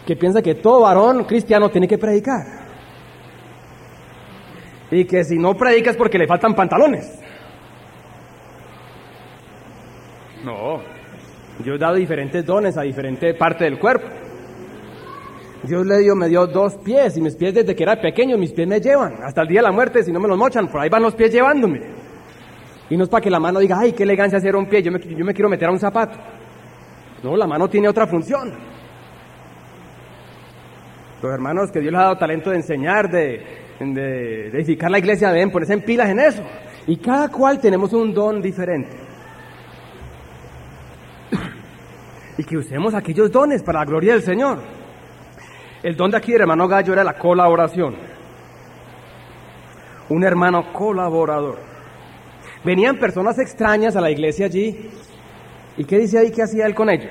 que piensa que todo varón cristiano tiene que predicar. Y que si no predica es porque le faltan pantalones. No, Dios ha dado diferentes dones a diferente parte del cuerpo. Dios me dio 2 pies, y mis pies desde que era pequeño, mis pies me llevan. Hasta el día de la muerte, si no me los mochan, por ahí van los pies llevándome. Y no es para que la mano diga, ay, qué elegancia hacer un pie, yo me quiero meter a un zapato. No, la mano tiene otra función. Los hermanos que Dios les ha dado talento de enseñar, de edificar la iglesia, deben ponerse en pilas en eso. Y cada cual tenemos un don diferente. Y que usemos aquellos dones para la gloria del Señor. El don de aquí del hermano Gallo era la colaboración. Un hermano colaborador. Venían personas extrañas a la iglesia allí. ¿Y qué dice ahí que hacía él con ellos?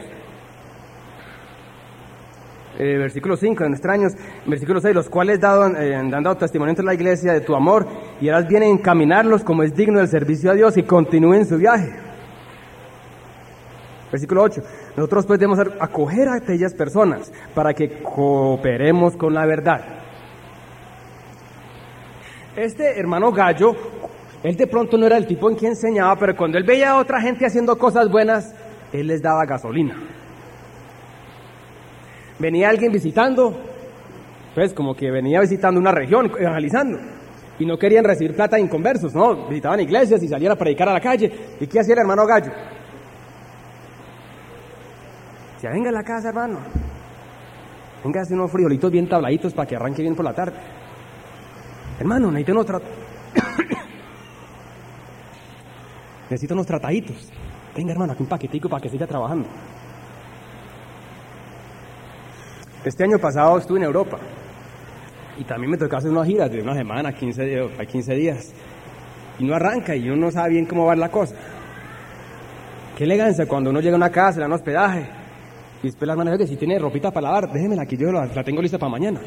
Versículo 5, en extraños. Versículo 6, los cuales han dado testimonio entre la iglesia de tu amor, y harás bien en encaminarlos como es digno del servicio a Dios, y continúen su viaje. Versículo 8, nosotros pues debemos acoger a aquellas personas para que cooperemos con la verdad. Este hermano Gallo, él de pronto no era el tipo en que enseñaba, pero cuando él veía a otra gente haciendo cosas buenas, él les daba gasolina. Venía alguien visitando, pues como que venía visitando una región, evangelizando, y no querían recibir plata de inconversos, no, visitaban iglesias y salían a predicar a la calle. ¿Y qué hacía el hermano Gallo? Ya venga a la casa, hermano. Venga a hacer unos frijolitos bien tabladitos para que arranque bien por la tarde. Hermano, necesito unos trataditos. Venga, hermano, aquí un paquetico para que siga trabajando. Este año pasado estuve en Europa y también me tocó hacer unas giras de una semana, 15 días. Y no arranca y uno no sabe bien cómo va la cosa. Qué elegancia cuando uno llega a una casa, le dan hospedaje. Y después las manos, que si tiene ropita para lavar, déjemela aquí, yo la tengo lista para mañana.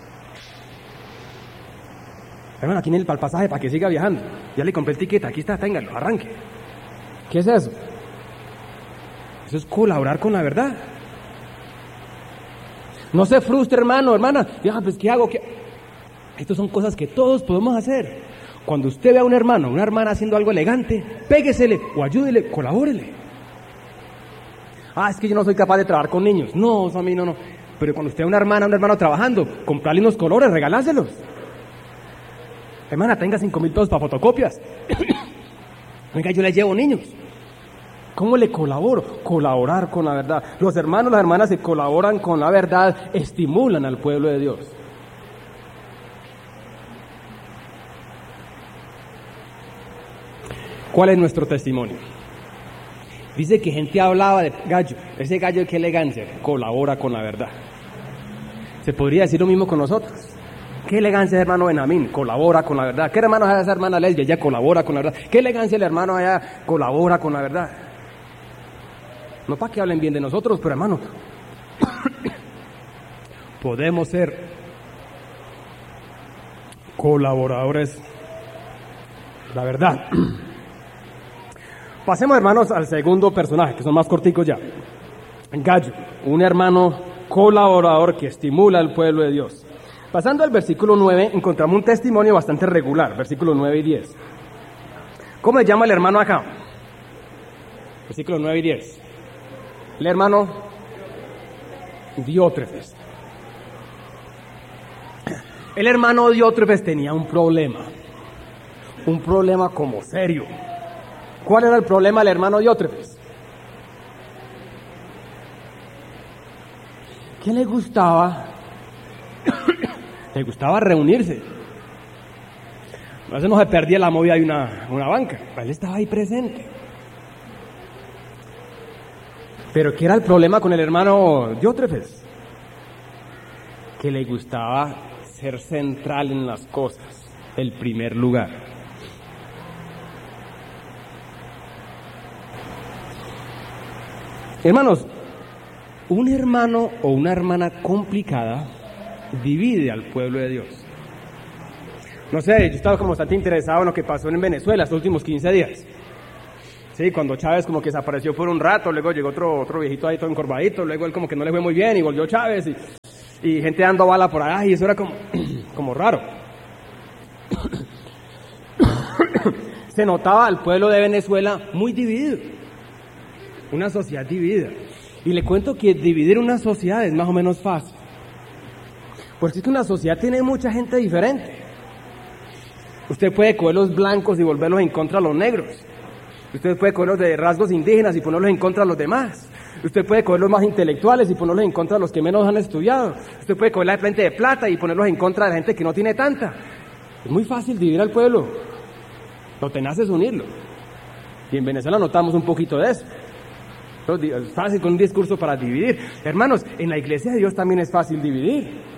Hermano, aquí para el pasaje, para que siga viajando. Ya le compré el ticket, aquí está, téngalo, arranque. ¿Qué es eso? Eso es colaborar con la verdad. No se frustre, hermano, hermana. Ya, pues, ¿qué hago? Estas son cosas que todos podemos hacer. Cuando usted ve a un hermano, una hermana haciendo algo elegante, péguesele o ayúdele, colabórele. Es que yo no soy capaz de trabajar con niños. No, eso a mí no. Pero cuando usted ve a una hermana, un hermano trabajando, comprarle unos colores, regaláselos. Hermana, tenga 5,000 pesos para fotocopias. Venga, yo le llevo niños. ¿Cómo le colaboro? Colaborar con la verdad. Los hermanos, las hermanas se colaboran con la verdad, estimulan al pueblo de Dios. ¿Cuál es nuestro testimonio? Dice que gente hablaba de Gallo. Ese Gallo, qué elegancia, colabora con la verdad. Se podría decir lo mismo con nosotros. Qué elegancia el hermano Benjamín, colabora con la verdad. Qué hermano es esa hermana Lesbia, ella colabora con la verdad. Qué elegancia el hermano allá, colabora con la verdad. No para que hablen bien de nosotros, pero hermano, podemos ser colaboradores de la verdad. Pasemos, hermanos, al segundo personaje, que son más corticos ya. Gallo, un hermano colaborador que estimula al pueblo de Dios. Pasando al versículo 9, encontramos un testimonio bastante regular, versículos 9 y 10. ¿Cómo se llama el hermano acá? Versículos 9 y 10. El hermano Diótrefes. El hermano Diótrefes tenía un problema como serio. ¿Cuál era el problema del hermano Diótrefes? ¿Qué le gustaba? Le gustaba reunirse. A veces no se perdía la movida de una banca. Él estaba ahí presente. Pero ¿qué era el problema con el hermano Diótrefes? Que le gustaba ser central en las cosas, el primer lugar. Hermanos, un hermano o una hermana complicada divide al pueblo de Dios. No sé, yo estaba como bastante interesado en lo que pasó en Venezuela estos últimos 15 días. Sí, cuando Chávez como que desapareció por un rato, luego llegó otro viejito ahí todo encorvadito, luego él como que no le fue muy bien y volvió Chávez. y gente dando bala por allá, y eso era como raro. Se notaba al pueblo de Venezuela muy dividido, una sociedad dividida. Y le cuento que dividir una sociedad es más o menos fácil, porque es que una sociedad tiene mucha gente diferente. Usted puede coger los blancos y volverlos en contra de los negros. Usted puede coger los de rasgos indígenas y ponerlos en contra de los demás. Usted puede coger los más intelectuales y ponerlos en contra de los que menos han estudiado. Usted puede coger la gente de plata y ponerlos en contra de la gente que no tiene tanta. Es muy fácil dividir al pueblo. Lo tenaz es unirlo. Y en Venezuela notamos un poquito de eso. Es fácil con un discurso para dividir. Hermanos, en la iglesia de Dios también es fácil dividir.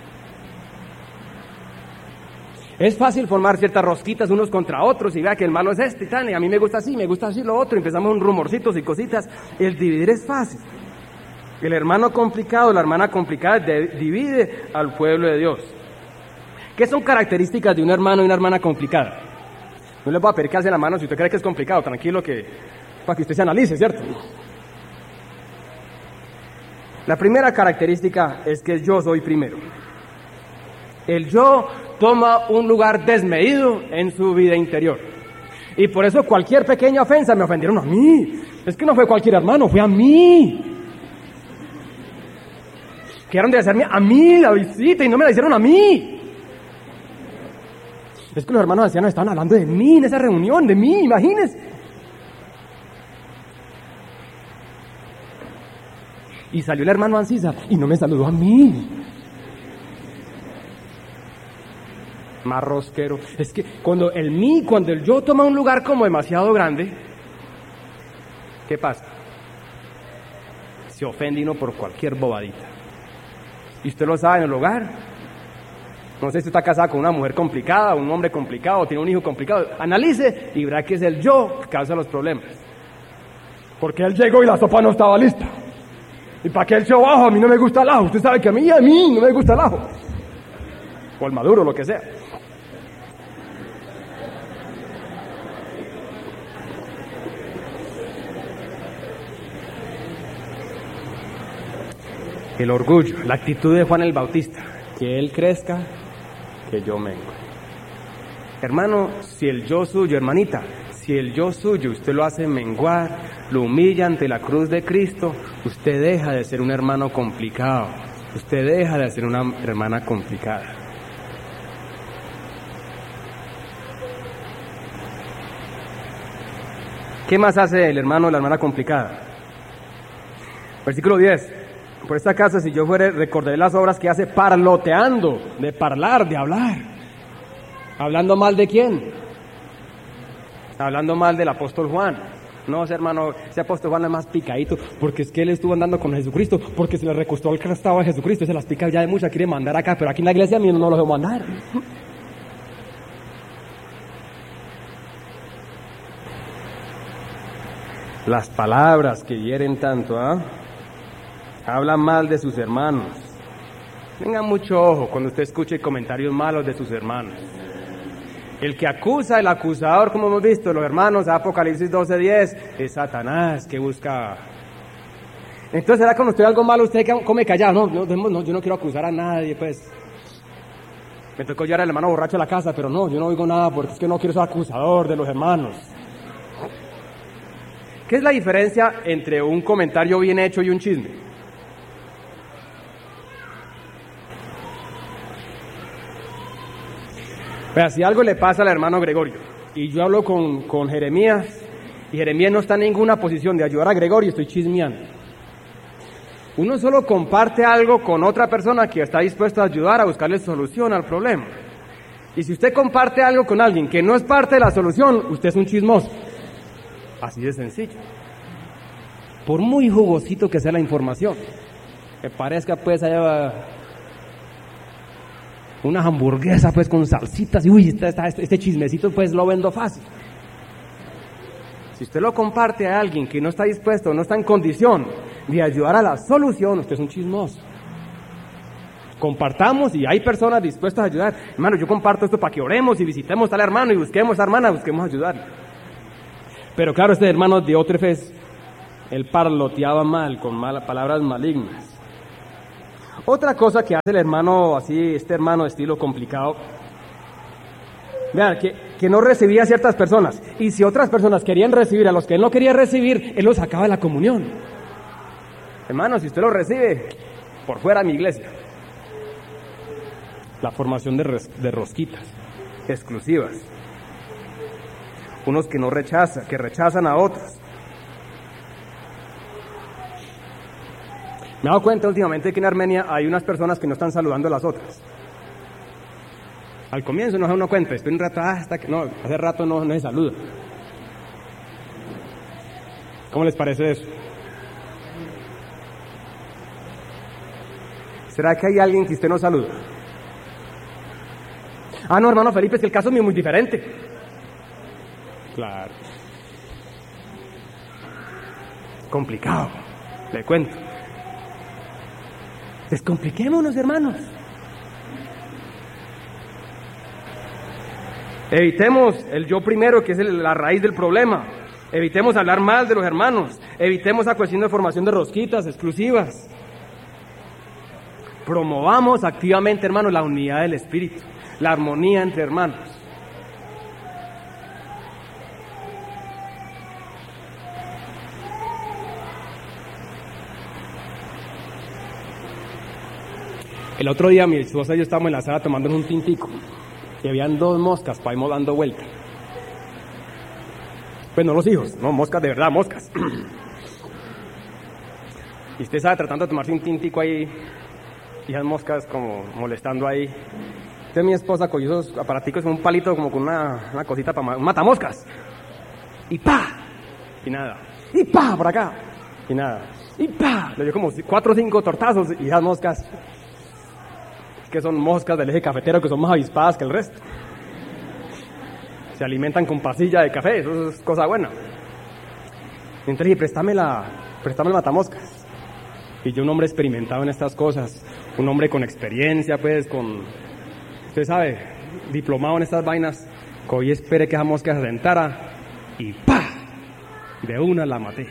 Es fácil formar ciertas rosquitas unos contra otros y vea que el malo es este y tal, y a mí me gusta así lo otro, y empezamos un rumorcitos y cositas. El dividir es fácil. El hermano complicado, la hermana complicada divide al pueblo de Dios. ¿Qué son características de un hermano y una hermana complicada? No les voy a pedir que alce la mano si usted cree que es complicado, tranquilo, para que usted se analice, ¿cierto? La primera característica es que yo soy primero. El yo toma un lugar desmedido en su vida interior. Y por eso cualquier pequeña ofensa me ofendieron a mí. Es que no fue cualquier hermano, fue a mí. Quedaron de hacerme a mí la visita y no me la hicieron a mí. Es que los hermanos ancianos estaban hablando de mí en esa reunión, de mí, imagínense. Y salió el hermano Ancisa y no me saludó a mí. Más rosquero. Es que cuando el yo toma un lugar como demasiado grande, ¿qué pasa? Se ofende uno por cualquier bobadita. Y usted lo sabe en el hogar. No sé si está casada con una mujer complicada, un hombre complicado, tiene un hijo complicado. Analice y verá que es el yo que causa los problemas. Porque él llegó y la sopa no estaba lista. ¿Y para qué el echó ajo? A mí no me gusta el ajo. Usted sabe que a mí no me gusta el ajo. O el maduro, lo que sea. El orgullo, la actitud de Juan el Bautista, que él crezca, que yo mengue. Hermano, si el yo suyo, hermanita, si el yo suyo usted lo hace menguar, lo humilla ante la cruz de Cristo, usted deja de ser un hermano complicado, usted deja de ser una hermana complicada. ¿Qué más hace el hermano o la hermana complicada? Versículo 10. Por esta casa, si yo fuere, recordaré las obras que hace parloteando, de hablar. ¿Hablando mal de quién? Hablando mal del apóstol Juan. No, ese hermano, ese apóstol Juan es más picadito, porque es que él estuvo andando con Jesucristo, porque se le recostó el crestado a Jesucristo, se las pica ya de mucha, quiere mandar acá, pero aquí en la iglesia a mí no lo debo mandar. Las palabras que hieren tanto, hablan mal de sus hermanos. Tengan mucho ojo cuando usted escuche comentarios malos de sus hermanos. El que acusa, el acusador, como hemos visto, los hermanos, Apocalipsis 12:10, es Satanás que busca. Entonces, ¿será cuando usted algo malo, usted come callado? No, yo no quiero acusar a nadie, pues. Me tocó llevar al hermano borracho a la casa, pero no, yo no oigo nada porque es que no quiero ser acusador de los hermanos. ¿Qué es la diferencia entre un comentario bien hecho y un chisme? Pero si algo le pasa al hermano Gregorio, y yo hablo con Jeremías, y Jeremías no está en ninguna posición de ayudar a Gregorio, estoy chismeando. Uno solo comparte algo con otra persona que está dispuesta a ayudar a buscarle solución al problema. Y si usted comparte algo con alguien que no es parte de la solución, usted es un chismoso. Así de sencillo. Por muy jugosito que sea la información, que parezca pues allá unas hamburguesas pues con salsitas y uy, este chismecito pues lo vendo fácil. Si usted lo comparte a alguien que no está dispuesto, no está en condición de ayudar a la solución, usted es un chismoso. Compartamos y hay personas dispuestas a ayudar. Hermano, yo comparto esto para que oremos y visitemos al hermano y busquemos a la hermana, busquemos ayudar. Pero claro, este hermano Diótrefes, él parloteaba mal, con palabras malignas. Otra cosa que hace el hermano así, este hermano de estilo complicado, vean, que no recibía a ciertas personas, y si otras personas querían recibir a los que él no quería recibir, él los sacaba de la comunión. Hermano, si usted lo recibe, por fuera de mi iglesia. La formación de rosquitas exclusivas. Unos que no rechazan, que rechazan a otros. Me he dado cuenta últimamente que en Armenia hay unas personas que no están saludando a las otras. Al comienzo no se da uno cuenta, después un rato, hasta que no, hace rato no se saluda. ¿Cómo les parece eso? ¿Será que hay alguien que usted no saluda? Ah, no, hermano Felipe, es que el caso mío es muy diferente. Claro. Complicado, le cuento. Descompliquémonos, hermanos. Evitemos el yo primero, que es la raíz del problema. Evitemos hablar mal de los hermanos. Evitemos la cuestión de formación de rosquitas exclusivas. Promovamos activamente, hermanos, la unidad del espíritu, la armonía entre hermanos. El otro día mi esposa y yo estábamos en la sala tomando un tintico y habían 2 moscas para irnos dando vuelta. Pues no los hijos, no, moscas de verdad, moscas. Y usted sabe, tratando de tomarse un tintico ahí y esas moscas como molestando ahí. Entonces mi esposa cogió esos aparaticos con un palito como con una cosita para un matamoscas. Y ¡pa! Y nada. Y ¡pa! Por acá. Y nada. Y ¡pa! Le dio como 4 o 5 tortazos y esas moscas, que son moscas del eje cafetero, que son más avispadas que el resto. Se alimentan con pasilla de café, eso es cosa buena. Entonces dije, préstame el matamoscas. Y yo, un hombre experimentado en estas cosas, un hombre con experiencia, pues, usted sabe, diplomado en estas vainas, cogí, esperé que esa mosca se sentara y ¡pa! De una la maté.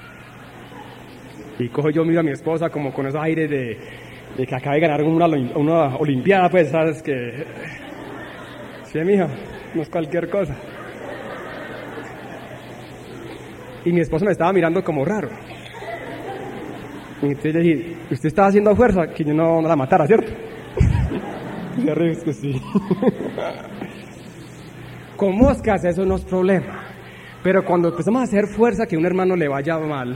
Y cojo yo, miro a mi esposa como con esos aires de que acaba de ganar una olimpiada, pues, sabes que... Sí, mija, no es cualquier cosa. Y mi esposa me estaba mirando como raro. Y entonces le dije, usted estaba haciendo fuerza que yo no la matara, ¿cierto? Y se ríe, es que sí. Con moscas eso no es problema. Pero cuando empezamos a hacer fuerza que a un hermano le vaya mal,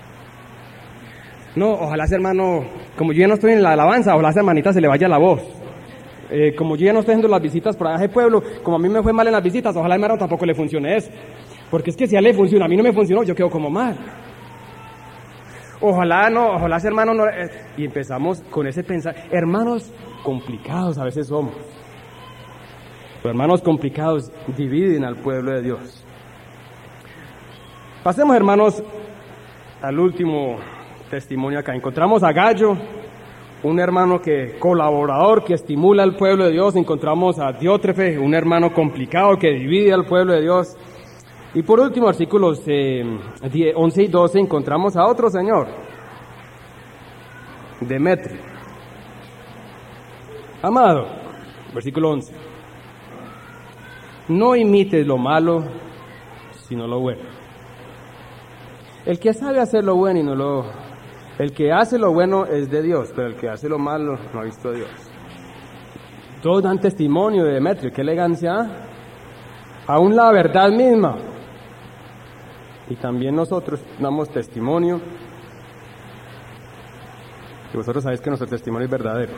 no, ojalá ese hermano, como yo ya no estoy en la alabanza, ojalá a esa hermanita se le vaya la voz. Como yo ya no estoy haciendo las visitas por allá de pueblo, como a mí me fue mal en las visitas, ojalá a mi hermano tampoco le funcione eso. Porque es que si a él le funciona, a mí no me funcionó, yo quedo como mal. Ojalá ese hermano no... Y empezamos con ese pensar. Hermanos complicados a veces somos. Los hermanos complicados dividen al pueblo de Dios. Pasemos, hermanos, al último testimonio acá. Encontramos a Gallo, un hermano colaborador que estimula al pueblo de Dios. Encontramos a Diótrefe, un hermano complicado que divide al pueblo de Dios. Y por último, versículos 11 y 12, encontramos a otro señor, Demetrio. Amado, versículo 11, no imites lo malo, sino lo bueno. El que sabe hacer lo bueno el que hace lo bueno es de Dios, pero el que hace lo malo no ha visto a Dios. Todos dan testimonio de Demetrio, qué elegancia, aún la verdad misma. Y también nosotros damos testimonio. Y vosotros sabéis que nuestro testimonio es verdadero.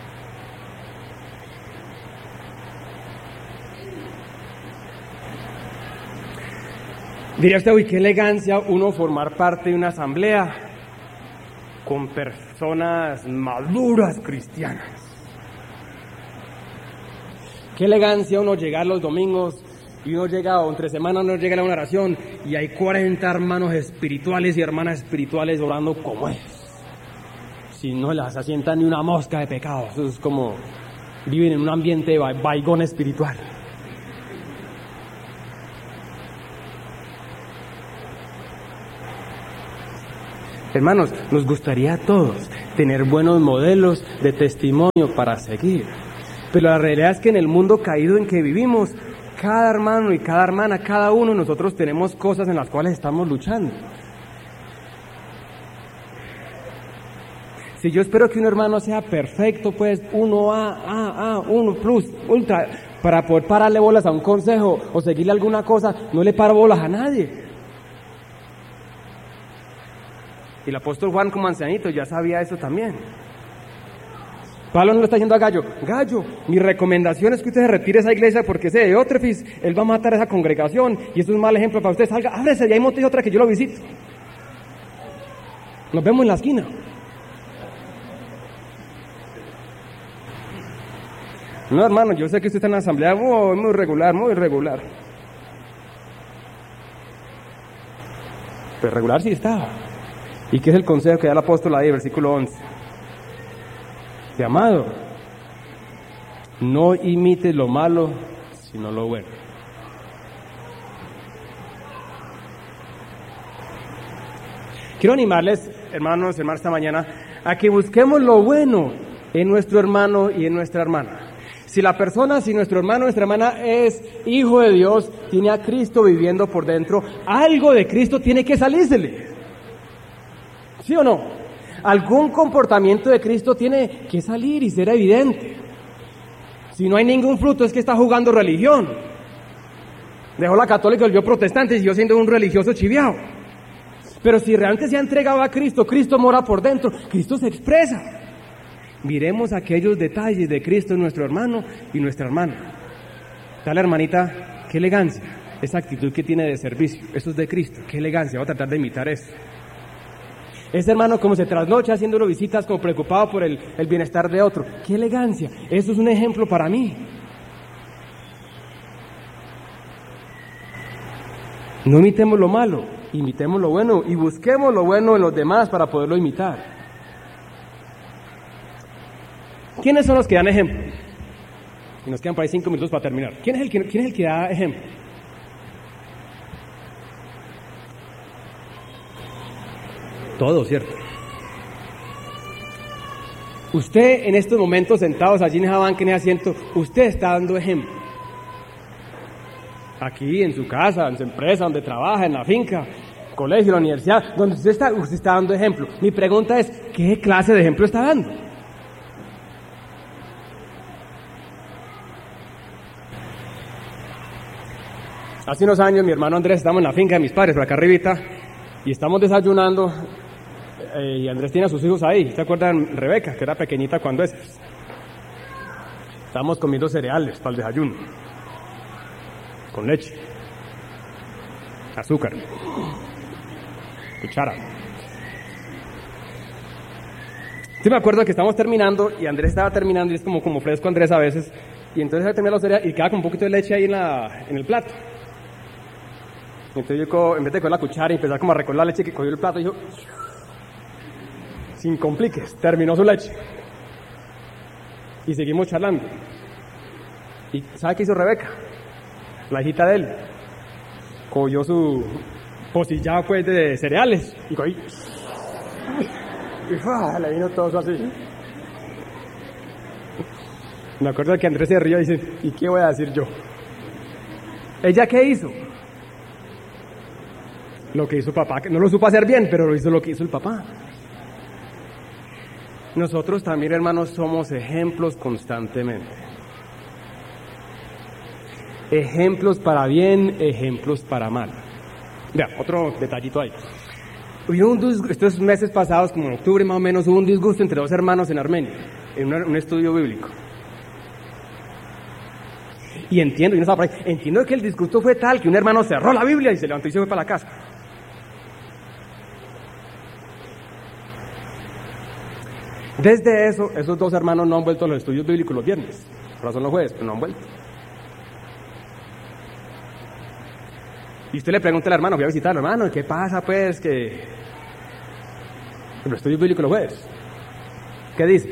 Diría usted, uy, qué elegancia uno formar parte de una asamblea con personas maduras cristianas. Qué elegancia uno llegar los domingos y uno llega, o entre semanas uno llega a una oración y hay 40 hermanos espirituales y hermanas espirituales orando como es. Si no las asienta ni una mosca de pecado, eso es como viven en un ambiente de vaigón espiritual. Hermanos, nos gustaría a todos tener buenos modelos de testimonio para seguir. Pero la realidad es que en el mundo caído en que vivimos, cada hermano y cada hermana, cada uno de nosotros tenemos cosas en las cuales estamos luchando. Si yo espero que un hermano sea perfecto, pues 1A, 1 plus, ultra, para poder pararle bolas a un consejo o seguirle alguna cosa, no le paro bolas a nadie. Y el apóstol Juan, como ancianito, ya sabía eso también. Pablo no le está diciendo a Gallo, Gallo, mi recomendación es que usted se retire a esa iglesia porque ese Diótrefes, él va a matar a esa congregación y eso es un mal ejemplo para usted. Salga, ábrese, ya hay monte y otra que yo lo visito. Nos vemos en la esquina. No, hermano, yo sé que usted está en la asamblea muy regular, muy irregular. Pero regular sí estaba. ¿Y qué es el consejo que da el apóstol ahí, versículo 11? De amado, no imites lo malo, sino lo bueno. Quiero animarles, hermanos, hermanas, esta mañana, a que busquemos lo bueno en nuestro hermano y en nuestra hermana. Si nuestro hermano o nuestra hermana es hijo de Dios, tiene a Cristo viviendo por dentro, algo de Cristo tiene que salírsele. ¿Sí o no? Algún comportamiento de Cristo tiene que salir y ser evidente. Si no hay ningún fruto, es que está jugando religión. Dejó la católica y volvió protestante y siguió siendo un religioso chiviao. Pero si realmente se ha entregado a Cristo, Cristo mora por dentro, Cristo se expresa. Miremos aquellos detalles de Cristo en nuestro hermano y nuestra hermana. Tal hermanita, qué elegancia, esa actitud que tiene de servicio, eso es de Cristo, qué elegancia, voy a tratar de imitar eso. Ese hermano como se trasnocha haciéndolo visitas, como preocupado por el bienestar de otro, qué elegancia, eso es un ejemplo para mí. No imitemos lo malo, imitemos lo bueno y busquemos lo bueno en los demás para poderlo imitar. ¿Quiénes son los que dan ejemplo? Y nos quedan por ahí 5 minutos para terminar. ¿Quién es el que da ejemplo? Todo, ¿cierto? Usted en estos momentos sentados allí en esa banca, en ese asiento, usted está dando ejemplo. Aquí, en su casa, en su empresa, donde trabaja, en la finca, colegio, la universidad, donde usted está dando ejemplo. Mi pregunta es, ¿qué clase de ejemplo está dando? Hace unos años mi hermano Andrés, estamos en la finca de mis padres, por acá arribita, y estamos desayunando, y Andrés tiene a sus hijos ahí. ¿Se acuerdan Rebeca, que era pequeñita cuando es? Estábamos comiendo cereales para el desayuno, con leche, azúcar, cuchara. Sí me acuerdo que estábamos terminando, y Andrés estaba terminando, y es como fresco Andrés a veces, y entonces terminé los cereales, y quedaba con un poquito de leche ahí en el plato. Entonces yo, en vez de coger la cuchara y empezar como a recoger la leche, que cogió el plato y yo, sin compliques, terminó su leche. Y seguimos charlando. ¿Y sabe qué hizo Rebeca? La hijita de él. Cogió su pocillado pues de cereales y cogí. Y le vino todo eso así. Me acuerdo que Andrés se rió y dice, ¿y qué voy a decir yo? ¿Ella qué hizo? Lo que hizo papá, que no lo supo hacer bien, pero lo hizo lo que hizo el papá. Nosotros también, hermanos, somos ejemplos constantemente. Ejemplos para bien, ejemplos para mal. Vea, otro detallito ahí. Estos meses pasados, como en octubre más o menos, hubo un disgusto entre dos hermanos en Armenia, en un estudio bíblico. Y entiendo que el disgusto fue tal que un hermano cerró la Biblia y se levantó y se fue para la casa. Desde eso, esos dos hermanos no han vuelto a los estudios bíblicos los viernes. Ahora son los jueves, pero no han vuelto. Y usted le pregunta al hermano, voy a visitarlo, hermano, ¿qué pasa pues que los estudios bíblicos los jueves? ¿Qué dice?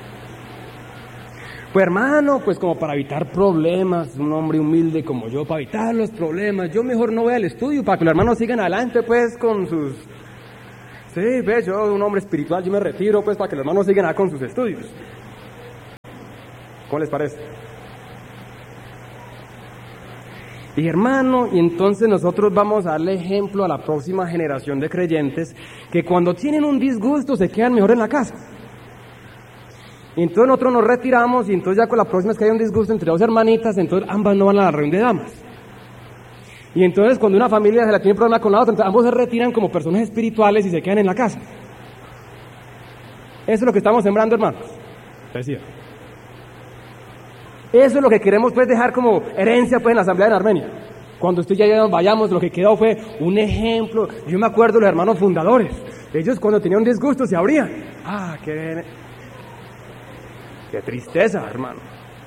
Pues hermano, pues como para evitar problemas, un hombre humilde como yo, para evitar los problemas, yo mejor no voy al estudio, para que los hermanos sigan adelante pues con sus Sí, ves, yo un hombre espiritual, yo me retiro pues para que los hermanos sigan acá con sus estudios. ¿Cómo les parece? Y hermano, y entonces nosotros vamos a darle ejemplo a la próxima generación de creyentes que cuando tienen un disgusto se quedan mejor en la casa. Y entonces nosotros nos retiramos y entonces ya con la próxima vez que hay un disgusto entre dos hermanitas, entonces ambas no van a la reunión de damas. Y entonces cuando una familia se la tiene problema con la otra, entonces ambos se retiran como personas espirituales y se quedan en la casa. Eso es lo que estamos sembrando, hermanos. Decía. Eso es lo que queremos pues dejar como herencia pues en la asamblea en Armenia. Cuando usted ya nos vayamos, lo que quedó fue un ejemplo. Yo me acuerdo de los hermanos fundadores. Ellos cuando tenían un disgusto se abrían. Ah, qué tristeza, hermano.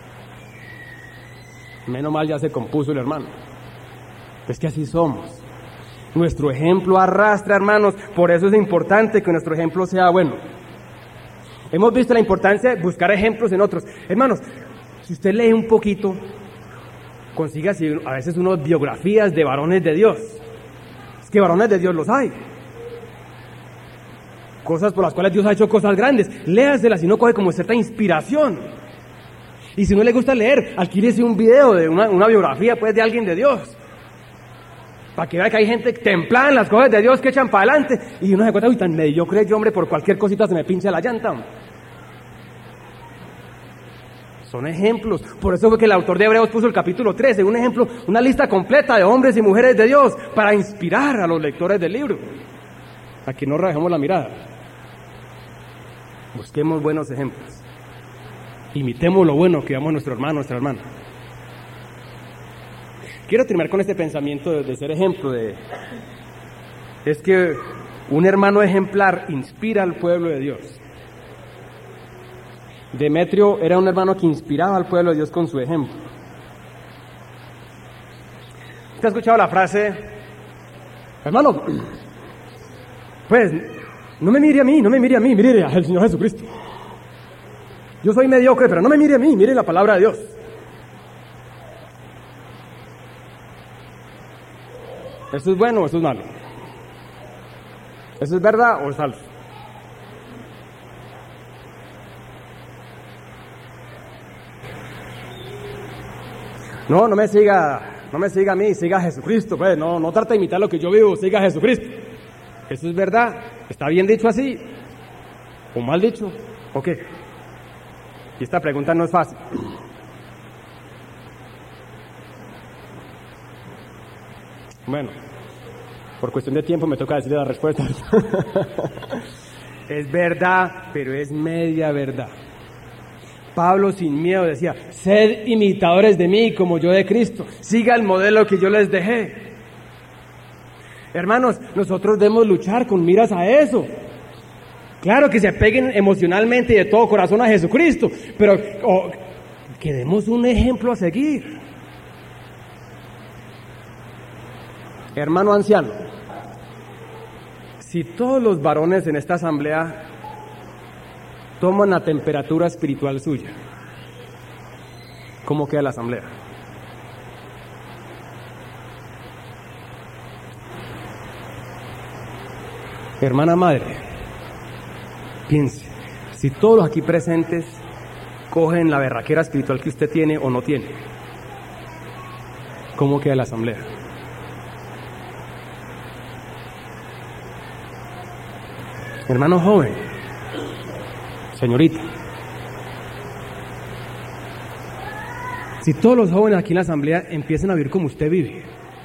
Menos mal ya se compuso el hermano. Es que así somos. Nuestro ejemplo arrastra, hermanos. Por eso es importante que nuestro ejemplo sea bueno. Hemos visto la importancia de buscar ejemplos en otros. Hermanos, si usted lee un poquito, consiga así, a veces unas biografías de varones de Dios. Es que varones de Dios los hay. Cosas por las cuales Dios ha hecho cosas grandes. Léaselas y no coge como cierta inspiración. Y si no le gusta leer, adquírese un video de una biografía pues de alguien de Dios. Para que vea que hay gente templada en las cosas de Dios que echan para adelante. Y uno se cuenta, uy, tan mediocre yo, hombre, por cualquier cosita se me pincha la llanta. Son ejemplos. Por eso fue que el autor de Hebreos puso el capítulo 13, un ejemplo, una lista completa de hombres y mujeres de Dios para inspirar a los lectores del libro. A que no rajemos la mirada. Busquemos buenos ejemplos. Imitemos lo bueno que damos a nuestro hermano, nuestra hermana. Quiero terminar con este pensamiento de ser ejemplo. Es que un hermano ejemplar inspira al pueblo de Dios. Demetrio era un hermano que inspiraba al pueblo de Dios con su ejemplo. ¿Usted ha escuchado la frase, hermano, pues no me mire a mí, mire al Señor Jesucristo? Yo soy mediocre, pero no me mire a mí, mire la palabra de Dios. ¿Eso es bueno o eso es malo? ¿Eso es verdad o es falso? No me siga a mí, siga a Jesucristo, pues, no trate de imitar lo que yo vivo, siga a Jesucristo. ¿Eso es verdad? ¿Está bien dicho así? ¿O mal dicho? ¿O qué? Y esta pregunta no es fácil. Bueno, por cuestión de tiempo me toca decirle la respuesta. Es verdad, pero es media verdad. Pablo sin miedo decía, sed imitadores de mí como yo de Cristo, siga el modelo que yo les dejé. Hermanos, nosotros debemos luchar con miras a eso. Claro que se apeguen emocionalmente y de todo corazón a Jesucristo, pero que demos un ejemplo a seguir. Hermano anciano, si todos los varones en esta asamblea toman la temperatura espiritual suya, ¿cómo queda la asamblea? Hermana madre, piense, si todos los aquí presentes cogen la berraquera espiritual que usted tiene o no tiene, ¿cómo queda la asamblea? Hermano joven, señorita, si todos los jóvenes aquí en la asamblea empiezan a vivir como usted vive,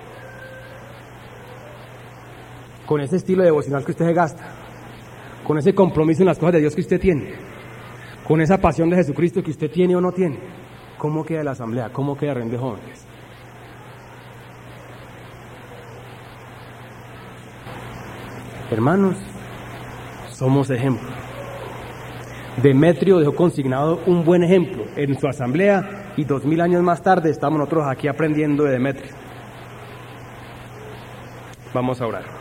con ese estilo devocional que usted se gasta, con ese compromiso en las cosas de Dios que usted tiene, con esa pasión de Jesucristo que usted tiene o no tiene, ¿cómo queda la asamblea? ¿Cómo queda Reunión de Jóvenes? Hermanos, somos ejemplo. Demetrio dejó consignado un buen ejemplo en su asamblea y 2000 años más tarde estamos nosotros aquí aprendiendo de Demetrio. Vamos a orar.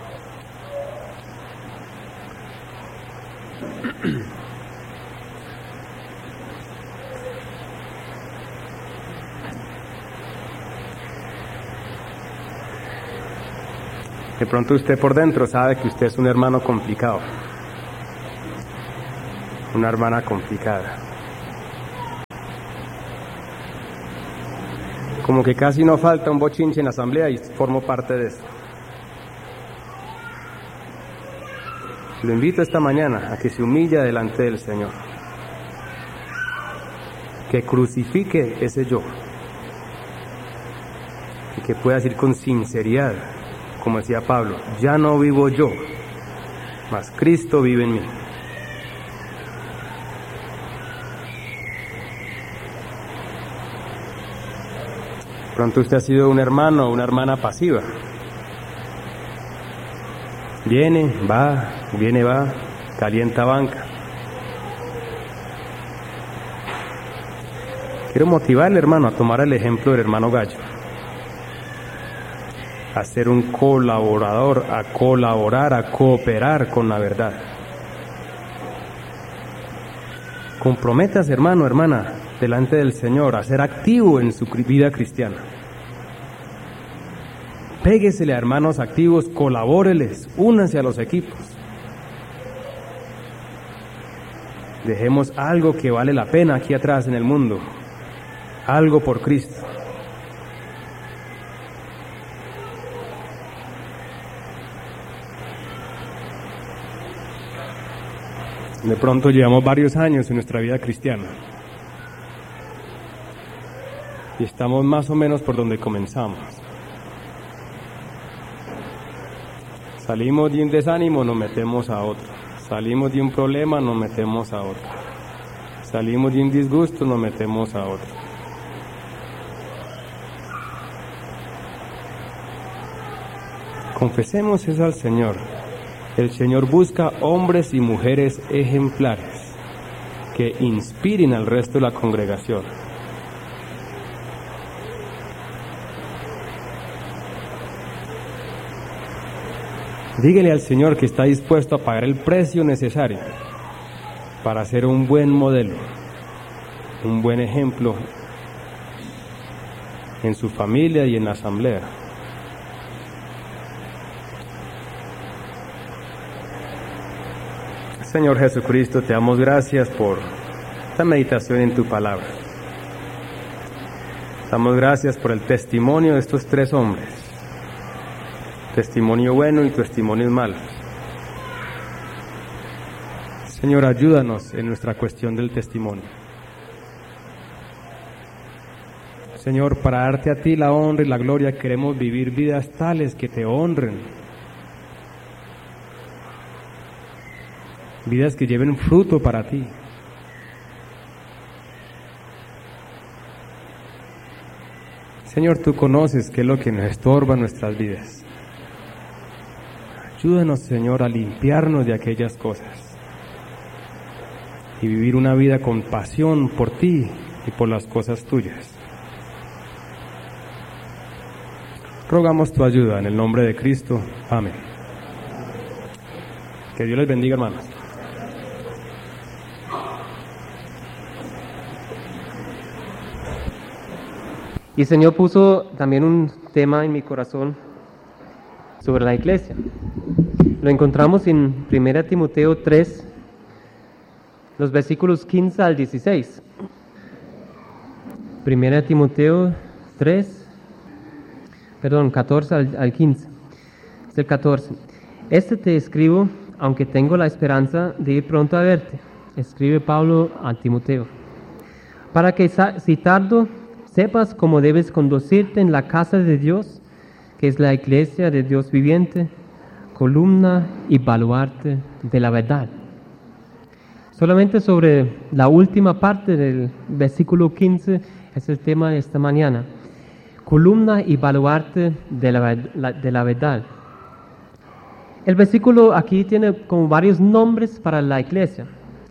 De pronto usted por dentro sabe que usted es un hermano complicado, una hermana complicada. Como que casi no falta un bochinche en la asamblea y formo parte de eso. Lo invito esta mañana a que se humille delante del Señor, que crucifique ese yo y que pueda decir con sinceridad, como decía Pablo, ya no vivo yo, mas Cristo vive en mí. Pronto usted ha sido un hermano o una hermana pasiva. Viene, va, calienta banca. Quiero motivarle, hermano, a tomar el ejemplo del hermano Gallo. A ser un colaborador, a colaborar, a cooperar con la verdad. Comprométase, hermano, hermana, delante del Señor, a ser activo en su vida cristiana. Péguesele a hermanos activos, colabóreles, únanse a los equipos. Dejemos algo que vale la pena aquí atrás en el mundo, algo por Cristo. De pronto llevamos varios años en nuestra vida cristiana y estamos más o menos por donde comenzamos. Salimos de un desánimo, nos metemos a otro. Salimos de un problema, nos metemos a otro. Salimos de un disgusto, nos metemos a otro. Confesemos eso al Señor. El Señor busca hombres y mujeres ejemplares que inspiren al resto de la congregación. Dígale al Señor que está dispuesto a pagar el precio necesario para ser un buen modelo, un buen ejemplo en su familia y en la asamblea. Señor Jesucristo, te damos gracias por esta meditación en tu palabra. Damos gracias por el testimonio de estos tres hombres. Testimonio bueno y testimonios malos. Señor, ayúdanos en nuestra cuestión del testimonio. Señor, para darte a ti la honra y la gloria, queremos vivir vidas tales que te honren. Vidas que lleven fruto para ti. Señor, tú conoces qué es lo que nos estorba en nuestras vidas. Ayúdanos, Señor, a limpiarnos de aquellas cosas y vivir una vida con pasión por ti y por las cosas tuyas. Rogamos tu ayuda en el nombre de Cristo. Amén. Que Dios les bendiga, hermanos. Y el Señor puso también un tema en mi corazón sobre la iglesia. Lo encontramos en 1 Timoteo 3, los versículos 15 al 16. 1 Timoteo 3, 14 al 15. Es el 14. Este te escribo, aunque tengo la esperanza de ir pronto a verte, escribe Pablo a Timoteo, para que si tardo, sepas cómo debes conducirte en la casa de Dios, que es la iglesia de Dios viviente, columna y baluarte de la verdad. Solamente sobre la última parte del versículo 15 es el tema de esta mañana. Columna y baluarte de la verdad. El versículo aquí tiene como varios nombres para la iglesia.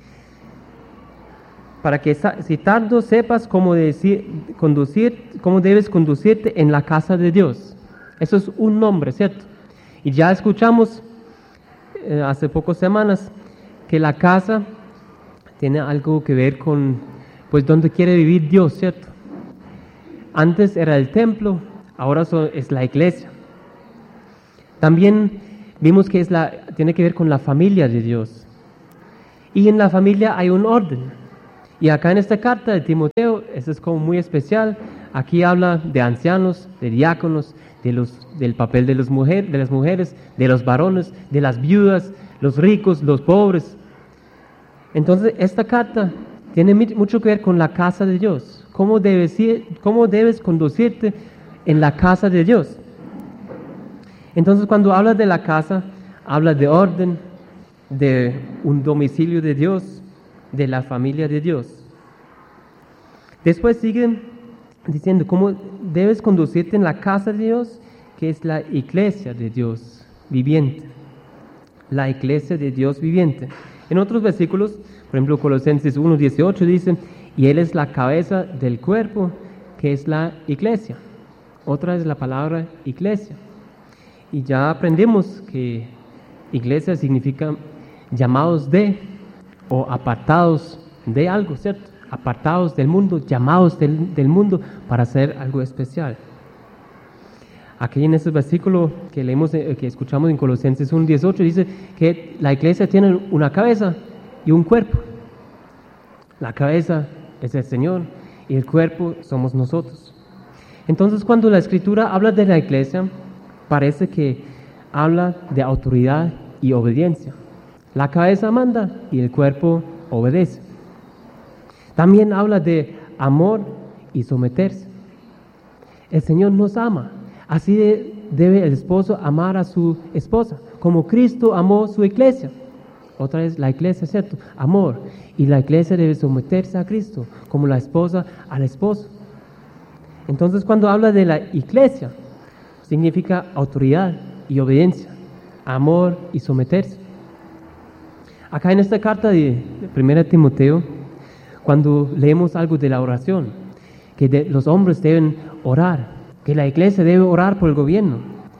Para que si tardo sepas cómo debes conducirte en la casa de Dios. Eso es un nombre, ¿cierto? Y ya escuchamos hace pocas semanas que la casa tiene algo que ver con, pues, dónde quiere vivir Dios, ¿cierto? Antes era el templo, ahora es la iglesia. También vimos que tiene que ver con la familia de Dios. Y en la familia hay un orden. Y acá en esta carta de Timoteo, eso es como muy especial. Aquí habla de ancianos, de diáconos, del papel de las mujeres, de los varones, de las viudas, los ricos, los pobres. Entonces, esta carta tiene mucho que ver con la casa de Dios. Cómo debes conducirte en la casa de Dios. Entonces, cuando habla de la casa, habla de orden, de un domicilio de Dios, de la familia de Dios. Después sigue diciendo cómo debes conducirte en la casa de Dios, que es la iglesia de Dios viviente. La iglesia de Dios viviente. En otros versículos, por ejemplo, Colosenses 1:18 dice, y Él es la cabeza del cuerpo, que es la iglesia. Otra es la palabra iglesia. Y ya aprendimos que iglesia significa llamados de o apartados de algo, ¿cierto? Apartados del mundo, llamados del mundo para hacer algo especial. Aquí en este versículo que leemos, que escuchamos en Colosenses 1:18, dice que la iglesia tiene una cabeza y un cuerpo. La cabeza es el Señor y el cuerpo somos nosotros. Entonces, cuando la Escritura habla de la iglesia, parece que habla de autoridad y obediencia. La cabeza manda y el cuerpo obedece. También habla de amor y someterse. El Señor nos ama. Así debe el esposo amar a su esposa, como Cristo amó su iglesia. Otra vez la iglesia, ¿cierto? Amor. Y la iglesia debe someterse a Cristo, como la esposa al esposo. Entonces, cuando habla de la iglesia, significa autoridad y obediencia, amor y someterse. Acá en esta carta de 1 Timoteo, cuando leemos algo de la oración, que los hombres deben orar, que la iglesia debe orar por el gobierno.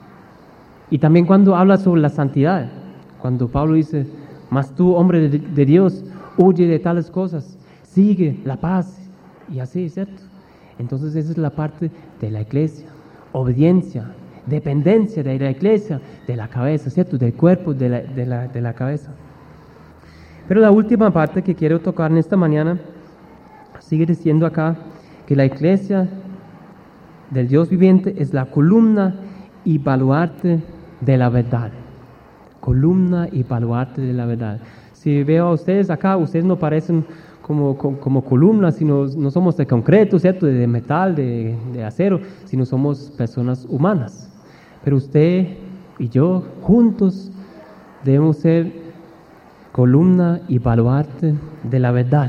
Y también cuando habla sobre la santidad, cuando Pablo dice, mas tú, hombre de Dios, huye de tales cosas, sigue la paz, y así, ¿cierto? Entonces esa es la parte de la iglesia, obediencia, dependencia de la iglesia, de la cabeza, ¿cierto? Del cuerpo, de la cabeza. Pero la última parte que quiero tocar en esta mañana, sigue diciendo acá que la iglesia del Dios viviente es la columna y baluarte de la verdad. Columna y baluarte de la verdad. Si veo a ustedes acá, ustedes no parecen como columnas, sino no somos de concreto, ¿cierto? De metal, de acero, sino somos personas humanas. Pero usted y yo, juntos, debemos ser columna y baluarte de la verdad.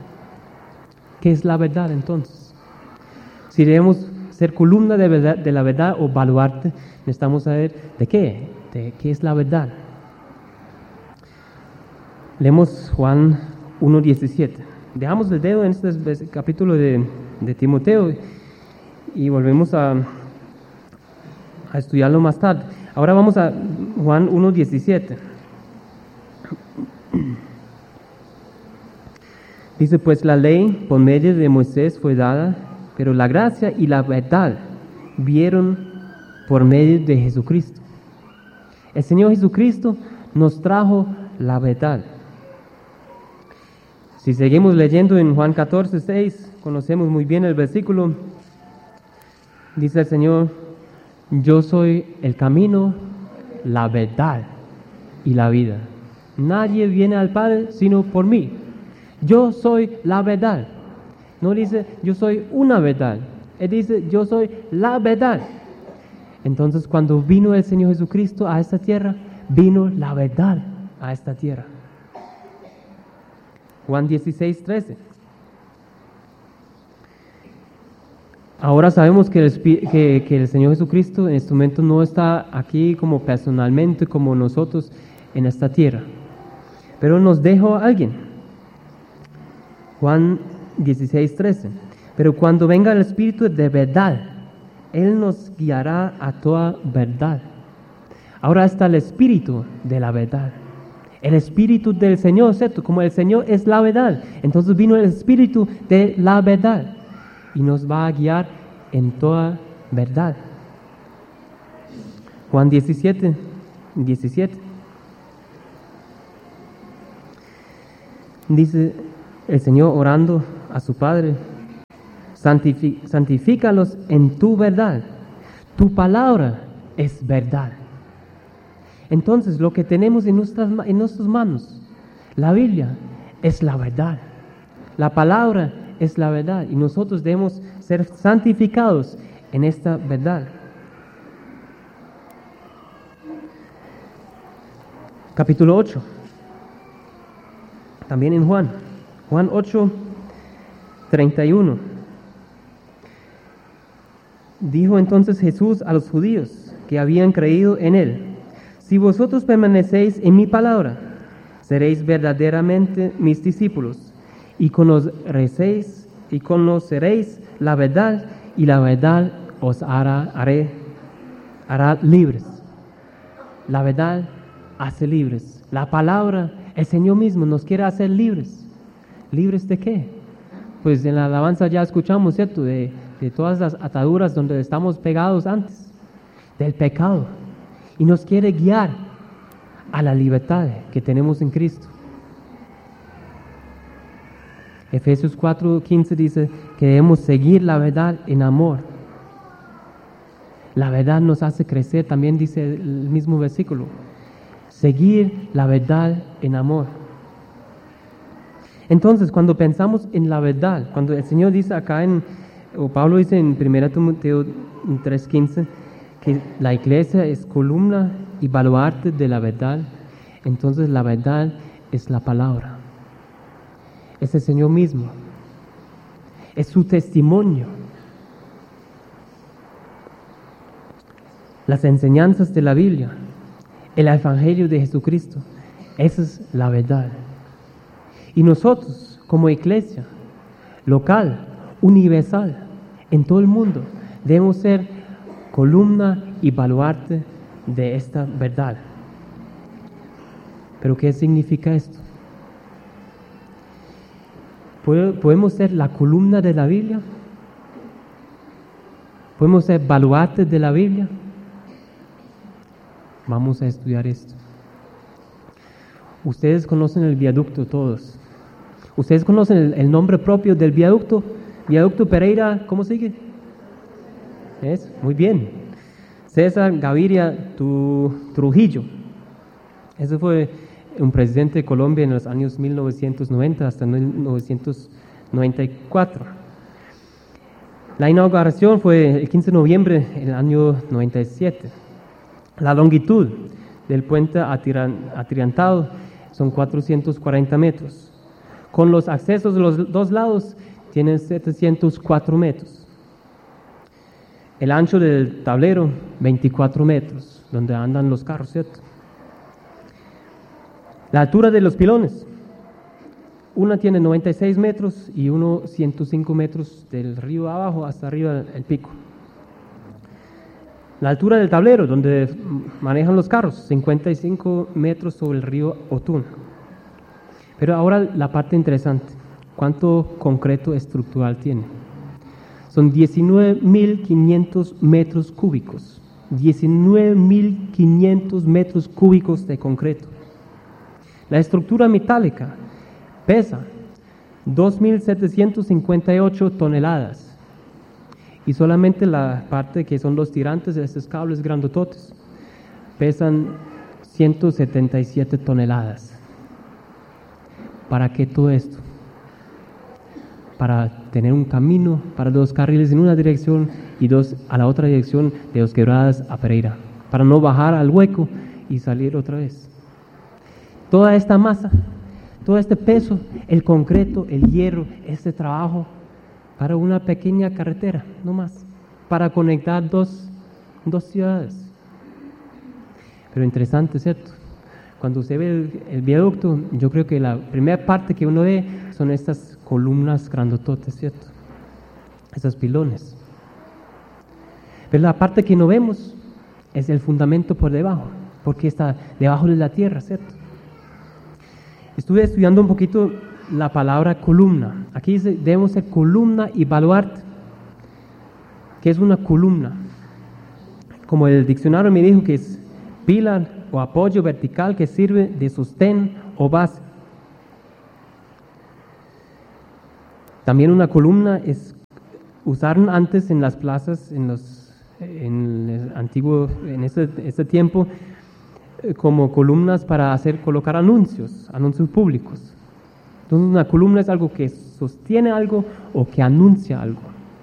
¿Qué es la verdad entonces? Si debemos ser columna de la verdad o baluarte, necesitamos saber de qué es la verdad. Leemos Juan 1:17. Dejamos el dedo en este capítulo de Timoteo y volvemos a estudiarlo más tarde. Ahora vamos a Juan 1:17. Dice, pues la ley por medio de Moisés fue dada, pero la gracia y la verdad vieron por medio de Jesucristo. El Señor Jesucristo nos trajo la verdad. Si seguimos leyendo en Juan 14:6, conocemos muy bien el versículo. Dice el Señor, yo soy el camino, la verdad y la vida. Nadie viene al Padre sino por mí. Yo soy la verdad. No dice, yo soy una verdad. Él dice, yo soy la verdad. Entonces, cuando vino el Señor Jesucristo a esta tierra, vino la verdad a esta tierra. Juan 16:13. Ahora sabemos que el Señor Jesucristo en este momento no está aquí como personalmente, como nosotros en esta tierra. Pero nos dejó a alguien. Juan 16:13. Pero cuando venga el Espíritu de verdad, Él nos guiará a toda verdad. Ahora está el Espíritu de la verdad. El Espíritu del Señor, ¿cierto? Como el Señor es la verdad. Entonces vino el Espíritu de la verdad y nos va a guiar en toda verdad. Juan 17, 17. Dice el Señor orando a su Padre: santifícalos en tu verdad, tu palabra es verdad. Entonces lo que tenemos en nuestras manos, la Biblia, es la verdad. La palabra es la verdad y nosotros debemos ser santificados en esta verdad. Capítulo 8. También en Juan 8, 31. Dijo entonces Jesús a los judíos que habían creído en él: si vosotros permanecéis en mi palabra, seréis verdaderamente mis discípulos, y conoceréis la verdad, y la verdad os hará libres. La verdad hace libres. La palabra, el Señor mismo nos quiere hacer libres. ¿Libres de qué? Pues en la alabanza ya escuchamos, ¿cierto? De todas las ataduras donde estamos pegados antes, del pecado. Y nos quiere guiar a la libertad que tenemos en Cristo. Efesios 4:15 dice que debemos seguir la verdad en amor. La verdad nos hace crecer, también dice el mismo versículo. Seguir la verdad en amor. Entonces, cuando pensamos en la verdad, cuando el Señor dice acá o Pablo dice en 1 Timoteo 3:15, que la iglesia es columna y baluarte de la verdad, entonces la verdad es la palabra. Es el Señor mismo. Es su testimonio. Las enseñanzas de la Biblia, el Evangelio de Jesucristo, esa es la verdad. Y nosotros, como iglesia local, universal, en todo el mundo, debemos ser columna y baluarte de esta verdad. ¿Pero qué significa esto? ¿Podemos ser la columna de la Biblia? ¿Podemos ser baluarte de la Biblia? Vamos a estudiar esto. Ustedes conocen el viaducto todos. Ustedes conocen el nombre propio del viaducto. Viaducto Pereira, ¿cómo sigue? ¿Es? Muy bien. César Gaviria Trujillo. Ese fue un presidente de Colombia en los años 1990 hasta 1994. La inauguración fue el 15 de noviembre del año 97. La longitud del puente atirantado son 440 metros. Con los accesos de los dos lados tienen 704 metros. El ancho del tablero, 24 metros, donde andan los carros, ¿cierto? La altura de los pilones, una tiene 96 metros y uno 105 metros del río abajo hasta arriba del pico. La altura del tablero, donde manejan los carros, 55 metros sobre el río Otún. Pero ahora la parte interesante, ¿cuánto concreto estructural tiene? Son 19.500 metros cúbicos, 19.500 metros cúbicos de concreto. La estructura metálica pesa 2.758 toneladas. Y solamente la parte que son los tirantes de estos cables grandototes pesan 177 toneladas. ¿Para qué todo esto? Para tener un camino para 2 carriles en una dirección y 2 a la otra dirección de Dos Quebradas a Pereira, para no bajar al hueco y salir otra vez. Toda esta masa, todo este peso, el concreto, el hierro, este trabajo, para una pequeña carretera, no más, para conectar dos ciudades. Pero interesante, ¿cierto? Cuando usted ve el viaducto, yo creo que la primera parte que uno ve son estas columnas grandototes, ¿cierto? Esos pilones. Pero la parte que no vemos es el fundamento por debajo, porque está debajo de la tierra, ¿cierto? Estuve estudiando un poquito la palabra columna. Aquí dice, debemos ser columna y baluarte. ¿Qué es una columna? como el diccionario me dijo, que es pilar o apoyo vertical que sirve de sostén o base. También una columna usaron antes en las plazas, en ese tiempo, como columnas para colocar anuncios públicos. Entonces una columna es algo que sostiene algo o que anuncia algo.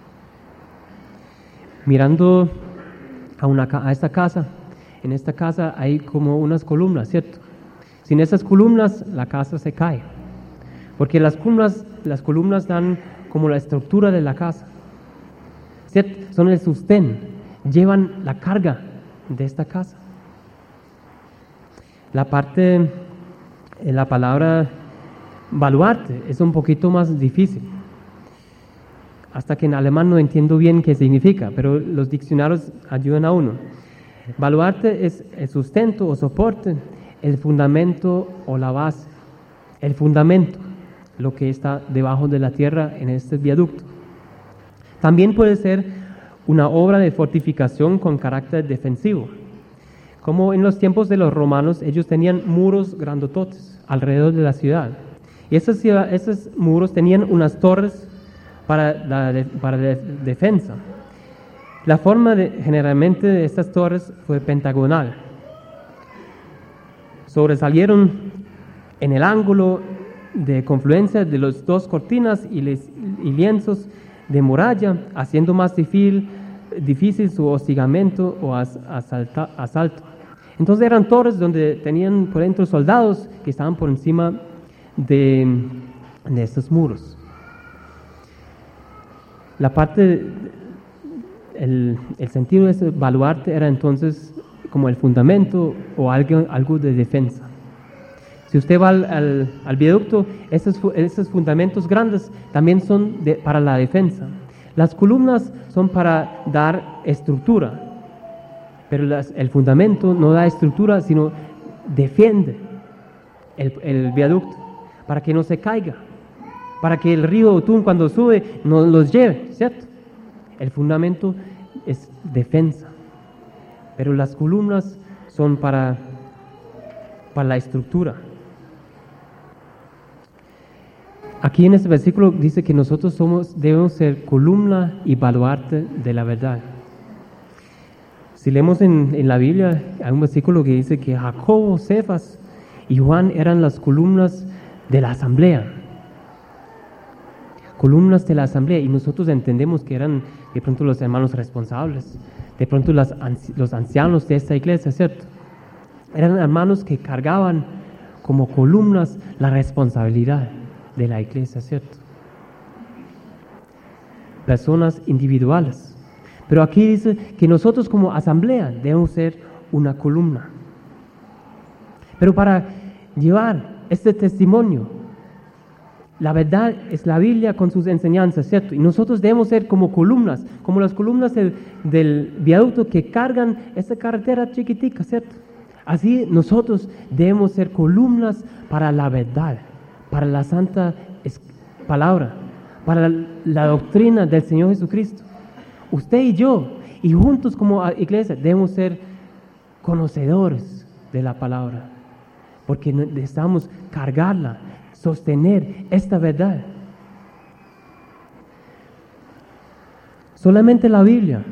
Mirando a esta casa, en esta casa hay como unas columnas, ¿cierto? Sin esas columnas la casa se cae, porque las columnas dan como la estructura de la casa, ¿cierto? Son el sostén, llevan la carga de esta casa. La palabra baluarte es un poquito más difícil, hasta que en alemán no entiendo bien qué significa, pero los diccionarios ayudan a uno. Baluarte es el sustento o soporte, el fundamento o la base. El fundamento, lo que está debajo de la tierra en este viaducto. También puede ser una obra de fortificación con carácter defensivo. Como en los tiempos de los romanos, ellos tenían muros grandototes alrededor de la ciudad. Y esos muros tenían unas torres para la defensa. La forma generalmente de estas torres fue pentagonal. Sobresalieron en el ángulo de confluencia de las dos cortinas y lienzos de muralla, haciendo más difícil su hostigamiento o asalto. Entonces eran torres donde tenían por dentro soldados que estaban por encima de estos muros. El sentido de ese baluarte era entonces como el fundamento o algo de defensa. Si usted va al viaducto, esos fundamentos grandes también son para la defensa. Las columnas son para dar estructura, pero el fundamento no da estructura, sino defiende el viaducto para que no se caiga, para que el río Otún cuando sube no los lleve, ¿cierto? El fundamento es defensa, pero las columnas son para la estructura. Aquí en este versículo dice que nosotros debemos ser columna y baluarte de la verdad. Si leemos en la Biblia, hay un versículo que dice que Jacobo, Cefas y Juan eran las columnas de la asamblea. Columnas de la asamblea, y nosotros entendemos que eran de pronto los hermanos responsables, de pronto los ancianos de esta iglesia, ¿cierto? Eran hermanos que cargaban como columnas la responsabilidad de la iglesia, ¿cierto? Personas individuales. Pero aquí dice que nosotros como asamblea debemos ser una columna. Pero para llevar este testimonio, la verdad es la Biblia con sus enseñanzas, ¿cierto? Y nosotros debemos ser como columnas, como las columnas del viaducto que cargan esta carretera chiquitica, ¿cierto? Así nosotros debemos ser columnas para la verdad, para la santa palabra, para la doctrina del Señor Jesucristo. Usted y yo, y juntos como iglesia, debemos ser conocedores de la palabra, porque necesitamos cargarla, sostener esta verdad. Solamente la Biblia,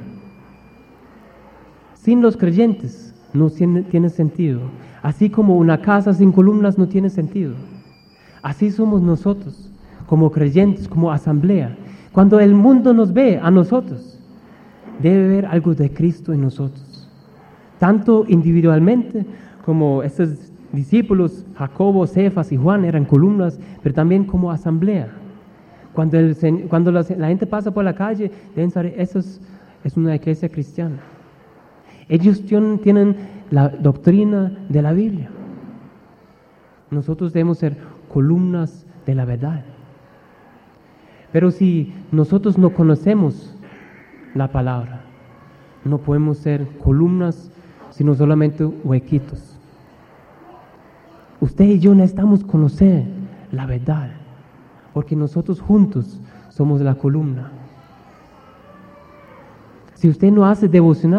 sin los creyentes, no tiene sentido. Así como una casa sin columnas no tiene sentido. Así somos nosotros, como creyentes, como asamblea. Cuando el mundo nos ve a nosotros, debe ver algo de Cristo en nosotros. Tanto individualmente como estos discípulos, Jacobo, Cefas y Juan eran columnas, pero también como asamblea. Cuando la gente pasa por la calle, deben saber, eso es una iglesia cristiana. Ellos tienen la doctrina de la Biblia. Nosotros debemos ser columnas de la verdad. Pero si nosotros no conocemos la palabra, no podemos ser columnas, sino solamente huequitos. Usted y yo necesitamos conocer la verdad, porque nosotros juntos somos la columna. Si usted no hace devocional,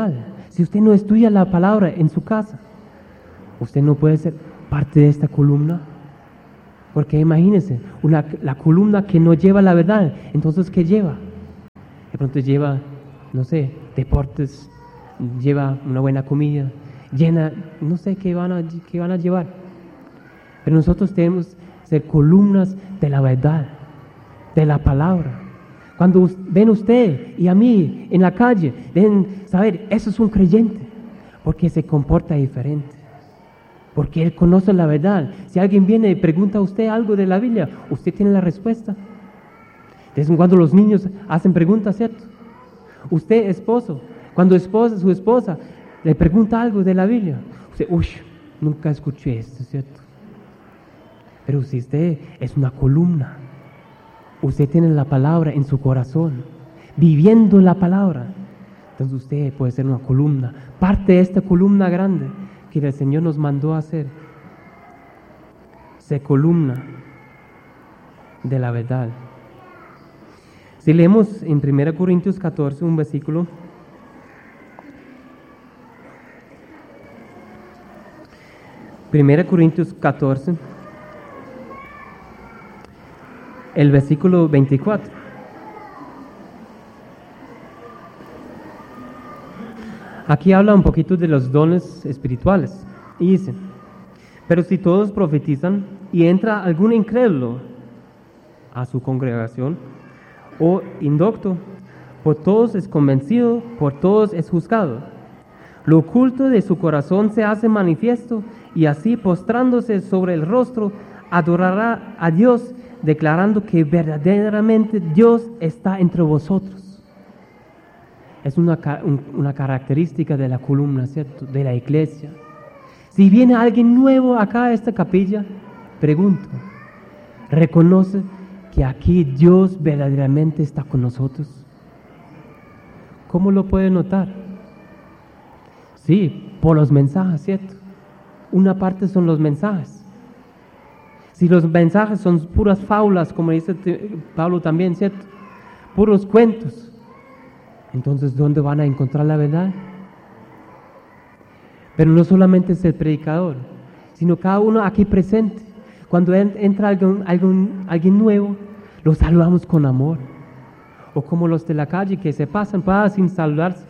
Si usted no estudia la palabra en su casa, usted no puede ser parte de esta columna. Porque imagínense, la columna que no lleva la verdad, entonces ¿qué lleva? De pronto lleva, no sé, deportes, lleva una buena comida, llena, no sé qué van a llevar. Pero nosotros tenemos que ser columnas de la verdad, de la palabra. Cuando ven usted y a mí en la calle, deben saber, eso es un creyente, porque se comporta diferente. Porque él conoce la verdad. Si alguien viene y pregunta a usted algo de la Biblia, usted tiene la respuesta. De vez en cuando los niños hacen preguntas, ¿cierto? Usted, esposo, cuando su esposa le pregunta algo de la Biblia, usted, nunca escuché esto, ¿cierto? Pero si usted es una columna, usted tiene la palabra en su corazón, viviendo la palabra, entonces usted puede ser una columna, parte de esta columna grande que el Señor nos mandó a hacer. Ser columna de la verdad. Si leemos en 1 Corintios 14 un versículo, Primera Corintios 14, el versículo 24. Aquí habla un poquito de los dones espirituales y dice, pero si todos profetizan y entra algún incrédulo a su congregación o indocto, por todos es convencido, por todos es juzgado. Lo oculto de su corazón se hace manifiesto y así postrándose sobre el rostro adorará a Dios, declarando que verdaderamente Dios está entre vosotros. Es una característica de la columna, ¿cierto? De la iglesia. Si viene alguien nuevo acá a esta capilla, pregunto, ¿reconoce que aquí Dios verdaderamente está con nosotros? ¿Cómo lo puede notar? Sí, por los mensajes, ¿cierto? Una parte son los mensajes. Si los mensajes son puras fábulas, como dice Pablo también, ¿cierto? Puros cuentos. Entonces, ¿dónde van a encontrar la verdad? Pero no solamente es el predicador, sino cada uno aquí presente. Cuando entra alguien nuevo, lo saludamos con amor. O como los de la calle que se pasan sin saludarse.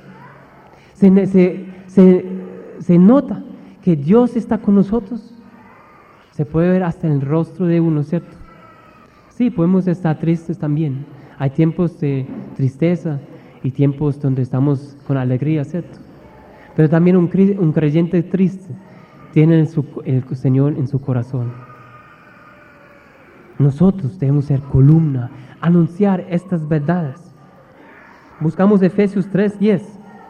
Se nota que Dios está con nosotros. Se puede ver hasta el rostro de uno, ¿cierto? Sí, podemos estar tristes también. Hay tiempos de tristeza y tiempos donde estamos con alegría, ¿cierto? Pero también un creyente triste tiene el Señor en su corazón. Nosotros debemos ser columna, anunciar estas verdades. Buscamos Efesios 3:10.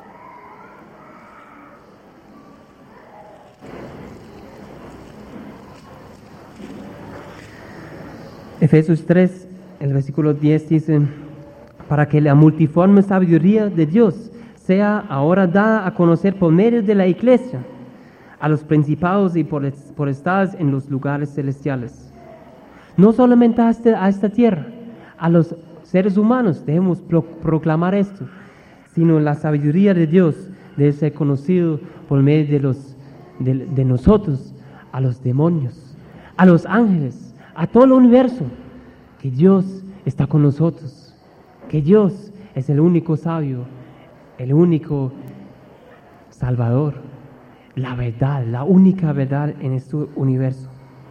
Efesios 3, el versículo 10 dice, para que la multiforme sabiduría de Dios sea ahora dada a conocer por medio de la iglesia a los principados y potestades en los lugares celestiales. No solamente a esta tierra, a los seres humanos debemos proclamar esto, sino la sabiduría de Dios debe ser conocido por medio de nosotros, a los demonios, a los ángeles, a todo el universo, que Dios está con nosotros. Que Dios es el único sabio, el único salvador, la verdad, la única verdad en este universo.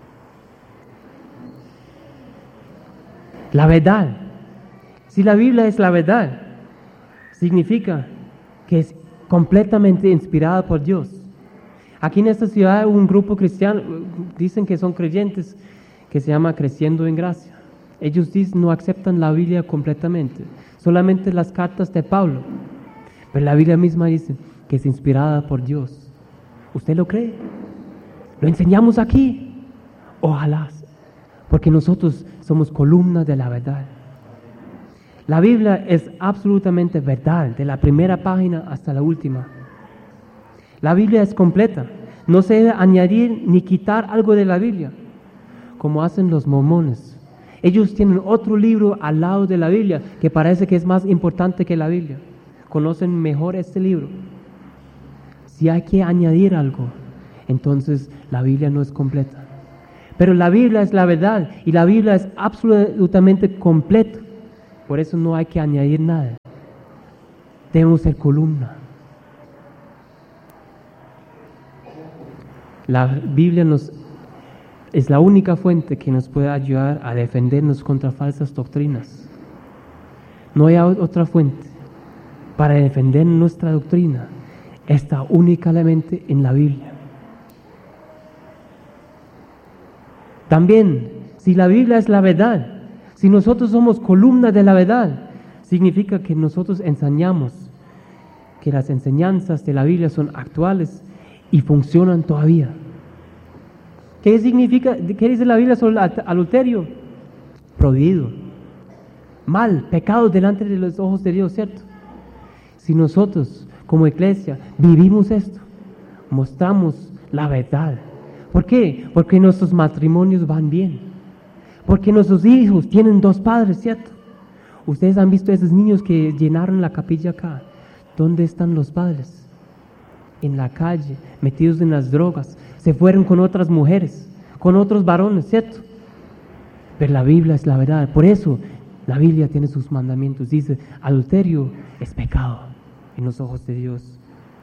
La verdad, si la Biblia es la verdad, significa que es completamente inspirada por Dios. Aquí en esta ciudad hay un grupo cristiano, dicen que son creyentes, que se llama Creciendo en Gracia. Ellos no aceptan la Biblia completamente, solamente las cartas de Pablo. Pero la Biblia misma dice que es inspirada por Dios. ¿Usted lo cree? ¿Lo enseñamos aquí? Ojalá, porque nosotros somos columna de la verdad. La Biblia es absolutamente verdad, de la primera página hasta la última. La Biblia es completa. No se debe añadir ni quitar algo de la Biblia, como hacen los mormones. Ellos tienen otro libro al lado de la Biblia que parece que es más importante que la Biblia. Conocen mejor este libro. Si hay que añadir algo, entonces la Biblia no es completa. Pero la Biblia es la verdad y la Biblia es absolutamente completa. Por eso no hay que añadir nada. Debemos ser columna. La Biblia es la única fuente que nos puede ayudar a defendernos contra falsas doctrinas. No hay otra fuente para defender nuestra doctrina. Está únicamente en la Biblia. También, si la Biblia es la verdad, si nosotros somos columna de la verdad, significa que nosotros enseñamos que las enseñanzas de la Biblia son actuales y funcionan todavía. ¿Qué significa? ¿Qué dice la Biblia sobre el adulterio? Prohibido. Mal, pecado delante de los ojos de Dios, ¿cierto? Si nosotros, como iglesia, vivimos esto, mostramos la verdad. ¿Por qué? Porque nuestros matrimonios van bien. Porque nuestros hijos tienen 2 padres, ¿cierto? Ustedes han visto a esos niños que llenaron la capilla acá. ¿Dónde están los padres? En la calle, metidos en las drogas. Se fueron con otras mujeres, con otros varones, ¿cierto? Pero la Biblia es la verdad. Por eso la Biblia tiene sus mandamientos. Dice, adulterio es pecado en los ojos de Dios.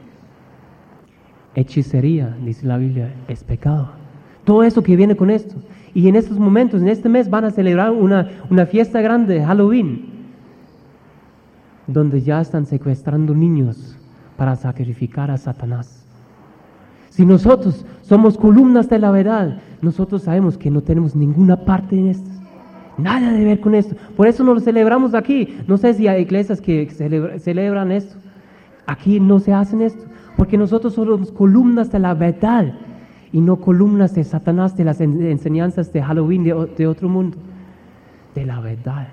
Hechicería, dice la Biblia, es pecado. Todo eso que viene con esto. Y en estos momentos, en este mes, van a celebrar una fiesta grande de Halloween, donde ya están secuestrando niños para sacrificar a Satanás. Si nosotros somos columnas de la verdad, nosotros sabemos que no tenemos ninguna parte en esto. Nada de ver con esto. Por eso no lo celebramos aquí. No sé si hay iglesias que celebran esto. Aquí no se hacen esto. Porque nosotros somos columnas de la verdad y no columnas de Satanás, de las enseñanzas de Halloween, de otro mundo. De la verdad.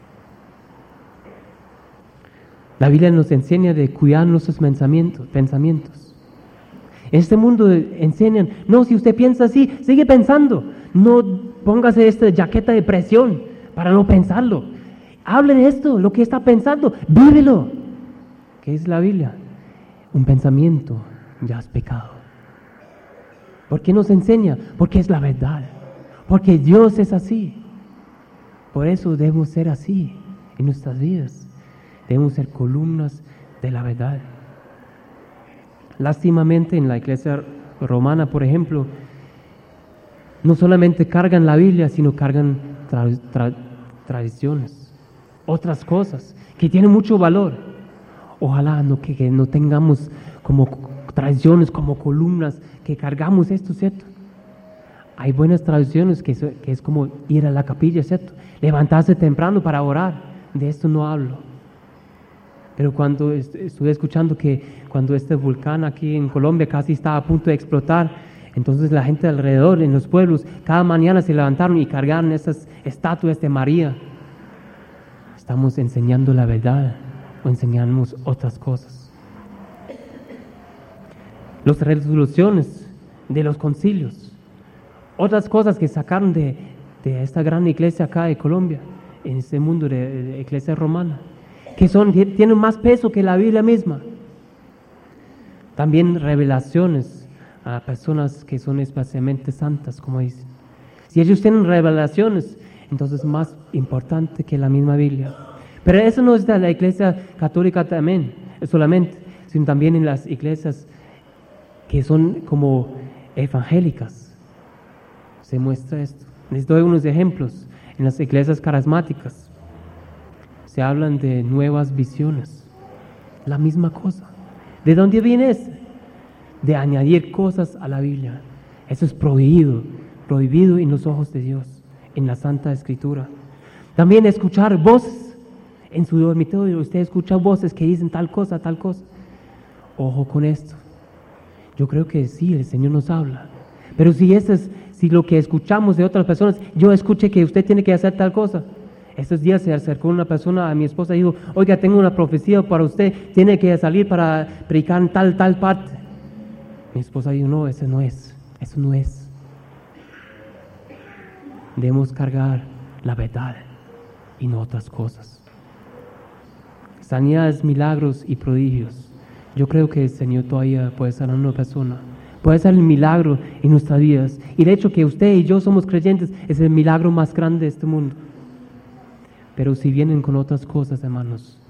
La Biblia nos enseña de cuidar nuestros pensamientos. En este mundo enseñan, no, si usted piensa así, sigue pensando. No póngase esta jaqueta de presión para no pensarlo. Hable de esto, lo que está pensando, vívelo. ¿Qué es la Biblia? Un pensamiento ya es pecado. ¿Por qué nos enseña? Porque es la verdad. Porque Dios es así. Por eso debemos ser así en nuestras vidas. Debemos ser columnas de la verdad. Lástimamente en la iglesia romana, por ejemplo, no solamente cargan la Biblia, sino cargan tradiciones, otras cosas que tienen mucho valor. Ojalá que no tengamos como tradiciones, como columnas, que cargamos esto, ¿cierto? Hay buenas tradiciones que es como ir a la capilla, ¿cierto? Levantarse temprano para orar. De esto no hablo. Pero cuando estuve escuchando que cuando este volcán aquí en Colombia casi estaba a punto de explotar, entonces la gente alrededor, en los pueblos, cada mañana se levantaron y cargaron esas estatuas de María. Estamos enseñando la verdad o enseñamos otras cosas. Las resoluciones de los concilios, otras cosas que sacaron de esta gran iglesia acá de Colombia, en este mundo de iglesia romana, que tienen más peso que la Biblia misma. También revelaciones a personas que son especialmente santas, como dicen. Si ellos tienen revelaciones, entonces es más importante que la misma Biblia. Pero eso no es de la iglesia católica también, solamente, sino también en las iglesias que son como evangélicas. Se muestra esto. Les doy unos ejemplos. En las iglesias carismáticas se hablan de nuevas visiones. La misma cosa. ¿De dónde viene eso? De añadir cosas a la Biblia. Eso es prohibido en los ojos de Dios, en la Santa Escritura. También escuchar voces en su dormitorio. Usted escucha voces que dicen tal cosa, tal cosa. Ojo con esto. Yo creo que sí, el Señor nos habla. Pero si lo que escuchamos de otras personas, yo escuché que usted tiene que hacer tal cosa. Estos días se acercó una persona a mi esposa y dijo, oiga, tengo una profecía para usted, tiene que salir para predicar en tal parte. Mi esposa dijo, no, eso no es. Debemos cargar la verdad y no otras cosas. Sanidades, milagros y prodigios. yo creo que el Señor todavía puede sanar a una persona. Puede ser el milagro en nuestras vidas. Y el hecho que usted y yo somos creyentes es el milagro más grande de este mundo. Pero si vienen con otras cosas, hermanos,